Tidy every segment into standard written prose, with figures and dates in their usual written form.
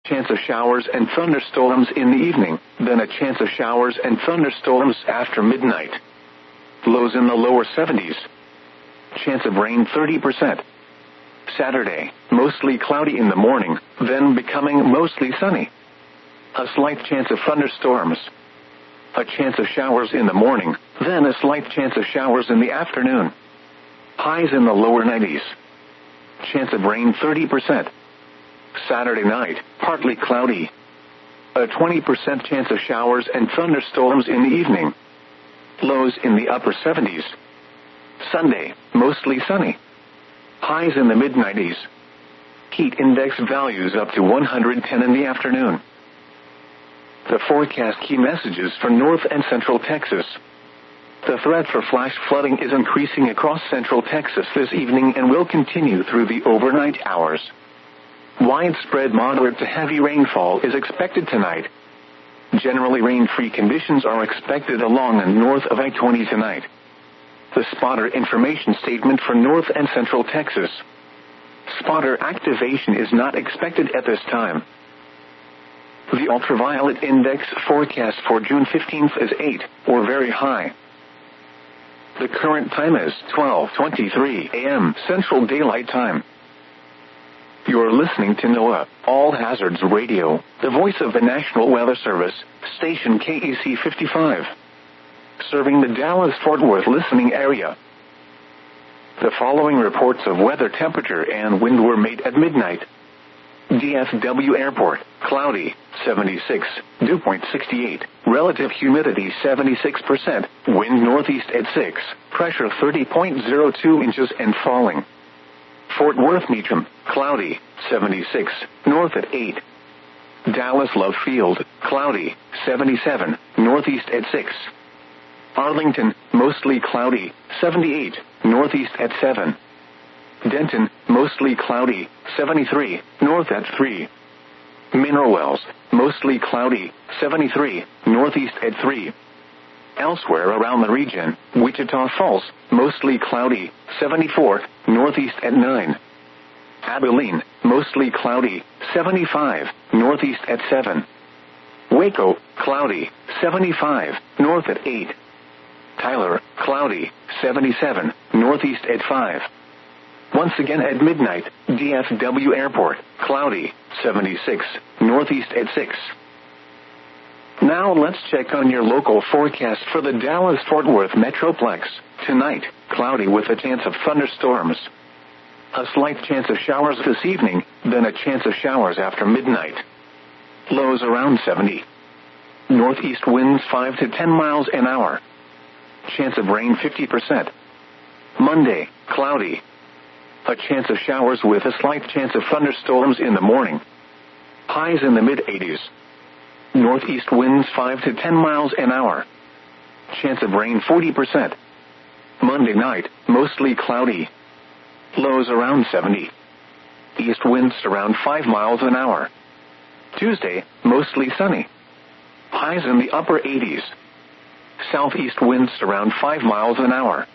chance of showers and thunderstorms in the evening, then a chance of showers and thunderstorms after midnight. Lows in the lower 70s. Chance of rain 30%. Saturday, mostly cloudy in the morning, then becoming mostly sunny. A slight chance of thunderstorms. A chance of showers in the morning, then a slight chance of showers in the afternoon. Highs in the lower 90s. Chance of rain 30%. Saturday night, partly cloudy. A 20% chance of showers and thunderstorms in the evening. Lows in the upper 70s. Sunday, mostly sunny. Highs in the mid-90s. Heat index values up to 110 in the afternoon. The forecast key messages for North and Central Texas. The threat for flash flooding is increasing across Central Texas this evening and will continue through the overnight hours. Widespread moderate to heavy rainfall is expected tonight. Generally rain-free conditions are expected along and north of I-20 tonight. The spotter information statement for North and Central Texas. Spotter activation is not expected at this time. The ultraviolet index forecast for June 15th is 8, or very high. The current time is 12:23 a.m. Central Daylight Time. You're listening to NOAA All Hazards Radio, the voice of the National Weather Service, station KAC 55. Serving the Dallas-Fort Worth listening area. The following reports of weather temperature and wind were made at midnight. DFW Airport, cloudy, 76, dew point 68, relative humidity 76%, wind northeast at 6, pressure 30.02 inches and falling. Fort Worth Meacham, cloudy, 76, north at 8. Dallas Love Field, cloudy, 77, northeast at 6. Arlington, mostly cloudy, 78, northeast at 7. Denton, mostly cloudy, 73, north at 3. Mineral Wells, mostly cloudy, 73, northeast at 3. Elsewhere around the region, Wichita Falls, mostly cloudy, 74, northeast at 9. Abilene, mostly cloudy, 75, northeast at 7. Waco, cloudy, 75, north at 8. Tyler, cloudy, 77, northeast at 5. Once again at midnight, DFW Airport, cloudy, 76, northeast at 6. Now let's check on your local forecast for the Dallas-Fort Worth Metroplex. Tonight, cloudy with a chance of thunderstorms. A slight chance of showers this evening, then a chance of showers after midnight. Lows around 70. Northeast winds 5 to 10 miles an hour. Chance of rain 50%. Monday, cloudy. A chance of showers with a slight chance of thunderstorms in the morning. Highs in the mid-80s. Northeast winds 5 to 10 miles an hour. Chance of rain 40%. Monday night, mostly cloudy. Lows around 70. East winds around 5 miles an hour. Tuesday, mostly sunny. Highs in the upper 80s. Southeast winds around 5 miles an hour.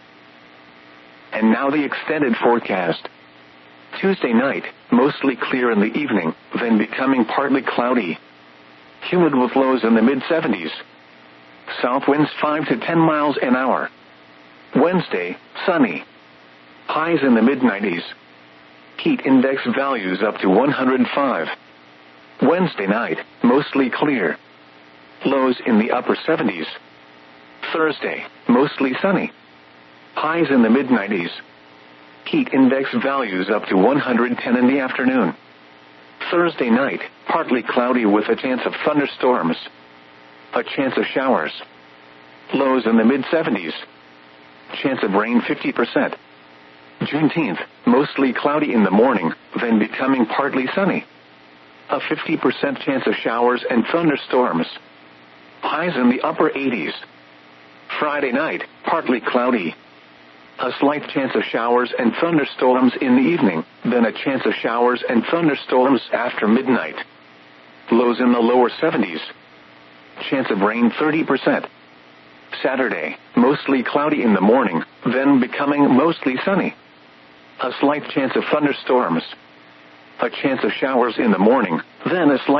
And now the extended forecast. Tuesday night, mostly clear in the evening, then becoming partly cloudy. Humid with lows in the mid-70s. South winds 5 to 10 miles an hour. Wednesday, sunny. Highs in the mid-90s. Heat index values up to 105. Wednesday night, mostly clear. Lows in the upper 70s. Thursday, mostly sunny. Highs in the mid-90s. Heat index values up to 110 in the afternoon. Thursday night, partly cloudy with a chance of thunderstorms. A chance of showers. Lows in the mid-70s. Chance of rain 50%. Juneteenth, mostly cloudy in the morning, then becoming partly sunny. A 50% chance of showers and thunderstorms. Highs in the upper 80s. Friday night, partly cloudy. A slight chance of showers and thunderstorms in the evening, then a chance of showers and thunderstorms after midnight. Lows in the lower 70s. Chance of rain 30%. Saturday, mostly cloudy in the morning, then becoming mostly sunny. A slight chance of thunderstorms. A chance of showers in the morning, then a slight